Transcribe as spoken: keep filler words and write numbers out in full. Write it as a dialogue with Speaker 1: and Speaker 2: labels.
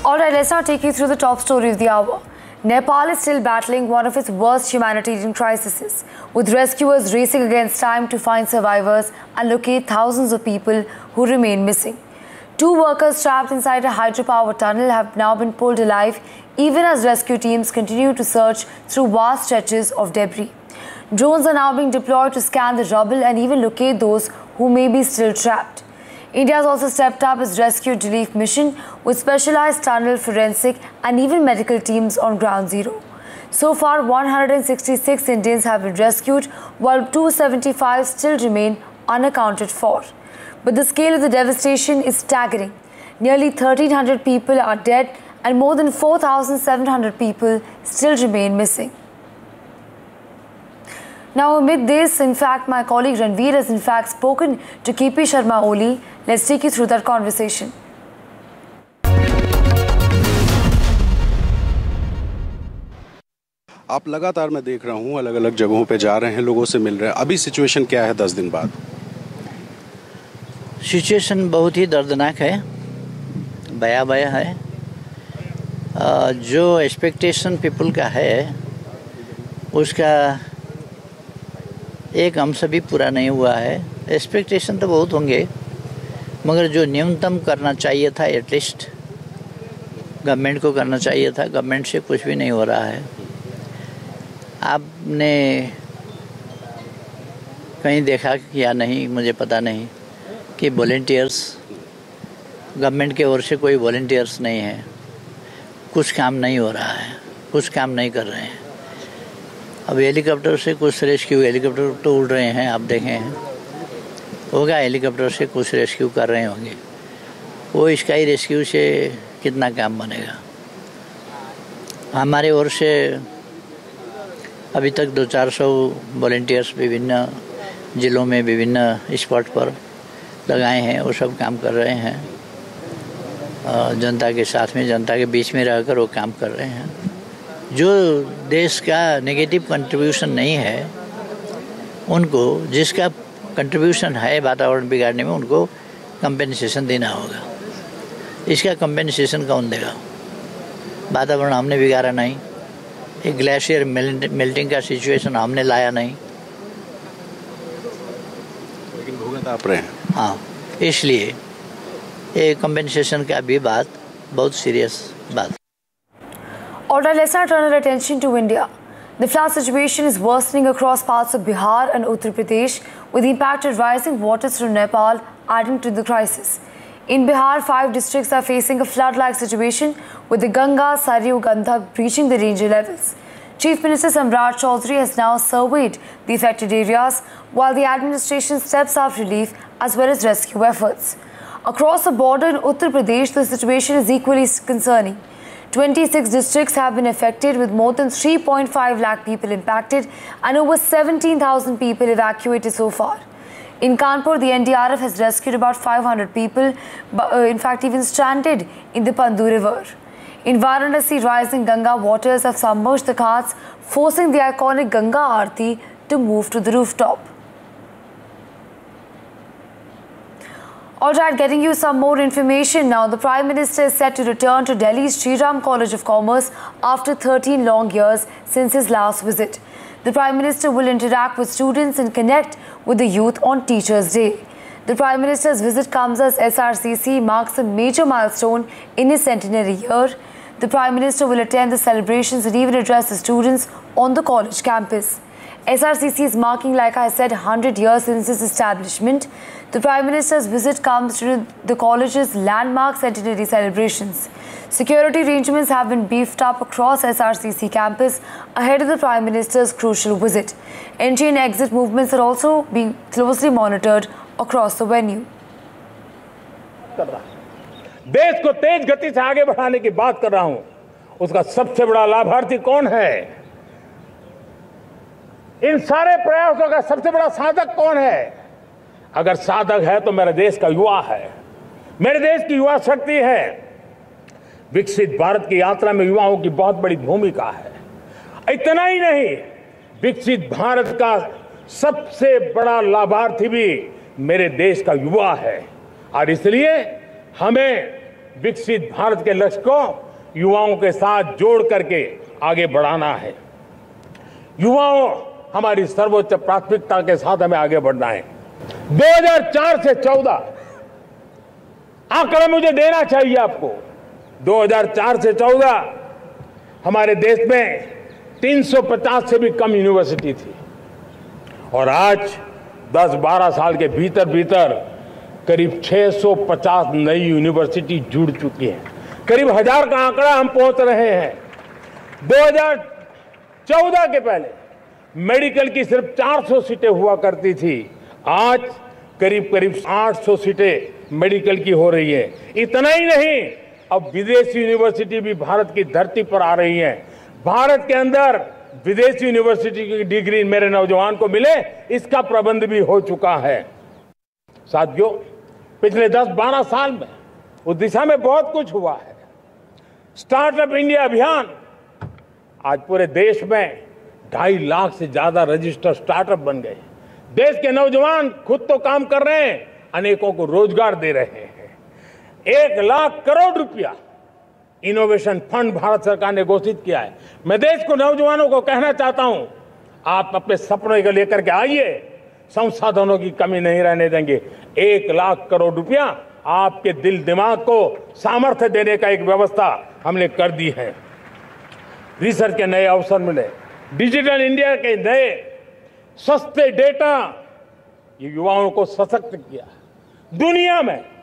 Speaker 1: Alright, let's now take you through the top story of the hour. Nepal is still battling one of its worst humanitarian crises, with rescuers racing against time to find survivors and locate thousands of people who remain missing. Two workers trapped inside a hydropower tunnel have now been pulled alive, even as rescue teams continue to search through vast stretches of debris. Drones are now being deployed to scan the rubble and even locate those who may be still trapped. India has also stepped up its rescue relief mission with specialized tunnel forensic and even medical teams on ground zero. So far, one hundred sixty-six Indians have been rescued, while two hundred seventy-five still remain unaccounted for. But the scale of the devastation is staggering. Nearly thirteen hundred people are dead and more than four thousand seven hundred people still remain missing. Now, amid this, in fact, my colleague Ranveer has in fact spoken to K P Sharma Oli. Let's take you through that conversation.
Speaker 2: आप लगातार मैं देख रहा हूँ अलग अलग जगहों पे जा रहे हैं, लोगों से मिल रहे हैं। अभी सिचुएशन क्या है दस दिन बाद?
Speaker 3: सिचुएशन बहुत ही दर्दनाक है, भयावह है। जो एक्सपेक्टेशन पीपल का है उसका एक अंश भी पूरा नहीं हुआ है। एक्सपेक्टेशन तो बहुत होंगे, मगर जो न्यूनतम करना चाहिए था एटलीस्ट गवर्नमेंट को करना चाहिए था, गवर्नमेंट से कुछ भी नहीं हो रहा है। आपने कहीं देखा या नहीं मुझे पता नहीं कि वॉलंटियर्स, गवर्नमेंट की ओर से कोई वॉलंटियर्स नहीं है, कुछ काम नहीं हो रहा है, कुछ काम नहीं कर रहे हैं। अब हेलीकॉप्टर से कुछ रेस्क्यू, हेलीकॉप्टर तो उड़ रहे हैं, आप देखे हैं, होगा हेलीकॉप्टर से कुछ रेस्क्यू कर रहे होंगे। वो स्काई रेस्क्यू से कितना काम बनेगा? हमारे ओर से अभी तक दो चार सौ वॉलंटियर्स विभिन्न ज़िलों में विभिन्न स्पॉट पर लगाए हैं, वो सब काम कर रहे हैं। जनता के साथ में, जनता के बीच में रहकर वो काम कर रहे हैं। जो देश का नेगेटिव कंट्रीब्यूशन नहीं है, उनको जिसका कंट्रीब्यूशन है वातावरण बिगाड़ने में, उनको कंपेंसेशन देना होगा। इसका कंपेंसेशन कौन देगा? वातावरण हमने बिगाड़ा नहीं, एक ग्लेशियर मेल्टिंग का सिचुएशन हमने लाया नहीं,
Speaker 2: लेकिन भुगत आप रहे हैं।
Speaker 3: हाँ, इसलिए ये कंपेंसेशन का भी बात बहुत सीरियस बात।
Speaker 1: Alright, let's now turn our attention to India. The flood situation is worsening across parts of Bihar and Uttar Pradesh, with the impact of rising waters from Nepal adding to the crisis. In Bihar, five districts are facing a flood-like situation, with the Ganga, Saryu, Gandhak breaching the danger levels. Chief Minister Samrat Chaudhary has now surveyed the affected areas, while the administration steps up relief as well as rescue efforts. Across the border in Uttar Pradesh, the situation is equally concerning. twenty-six districts have been affected, with more than three point five lakh people impacted and over seventeen thousand people evacuated so far. In Kanpur, the N D R F has rescued about five hundred people, uh, in fact even stranded in the Pandu River. In Varanasi, rising Ganga waters have submerged the ghats, forcing the iconic Ganga Aarti to move to the rooftop. Alright, getting you some more information now. The Prime Minister is set to return to Delhi's Sri Ram College of Commerce after thirteen long years since his last visit. The Prime Minister will interact with students and connect with the youth on Teachers' Day. The Prime Minister's visit comes as S R C C marks a major milestone in his centenary year. The Prime Minister will attend the celebrations and even address the students on the college campus. S R C C is marking, like I said, one hundred years since its establishment. The Prime Minister's visit comes during the college's landmark centenary celebrations. Security arrangements have been beefed up across S R C C campus ahead of the Prime Minister's crucial visit. Entry and exit movements are also being closely monitored across the venue.
Speaker 4: देश को तेज गति से आगे बढ़ाने की बात कर रहा हूं, उसका सबसे बड़ा लाभार्थी कौन है? इन सारे प्रयासों का सबसे बड़ा साधक कौन है? अगर साधक है तो मेरे देश का युवा है, मेरे देश की युवा शक्ति है। विकसित भारत की यात्रा में युवाओं की बहुत बड़ी भूमिका है। इतना ही नहीं, विकसित भारत का सबसे बड़ा लाभार्थी भी मेरे देश का युवा है, और इसलिए हमें विकसित भारत के लक्ष्य को युवाओं के साथ जोड़ करके आगे बढ़ाना है। युवाओं हमारी सर्वोच्च प्राथमिकता के साथ हमें आगे बढ़ना है। दो हज़ार चार से चौदह आंकड़ा मुझे देना चाहिए आपको। दो हज़ार चार से चौदह हमारे देश में तीन सौ पचास से भी कम यूनिवर्सिटी थी और आज दस बारह साल के भीतर भीतर करीब छह सौ पचास नई यूनिवर्सिटी जुड़ चुकी हैं। करीब हजार का आंकड़ा हम पहुंच रहे हैं। दो हज़ार चौदह के पहले मेडिकल की सिर्फ चार सौ सीटें हुआ करती थी, आज करीब करीब आठ सौ सीटें मेडिकल की हो रही है। इतना ही नहीं, अब विदेशी यूनिवर्सिटी भी भारत की धरती पर आ रही है। भारत के अंदर विदेशी यूनिवर्सिटी की डिग्री मेरे नौजवान को मिले, इसका प्रबंध भी हो चुका है। साथियों, पिछले दस बारह साल में उस दिशा में बहुत कुछ हुआ है। स्टार्टअप इंडिया अभियान, आज पूरे देश में ढाई लाख से ज्यादा रजिस्टर्ड स्टार्टअप बन गए। देश के नौजवान खुद तो काम कर रहे हैं, अनेकों को रोजगार दे रहे हैं। एक लाख करोड़ रुपया इनोवेशन फंड भारत सरकार ने घोषित किया है। मैं देश को, नौजवानों को कहना चाहता हूं, आप अपने सपनों को लेकर के आइए, संसाधनों की कमी नहीं रहने देंगे। एक लाख करोड़ रुपया आपके दिल दिमाग को सामर्थ्य देने का एक व्यवस्था हमने कर दी है। रिसर्च के नए अवसर मिले, डिजिटल इंडिया के नए सस्ते डेटा, ये युवाओं को सशक्त किया। दुनिया में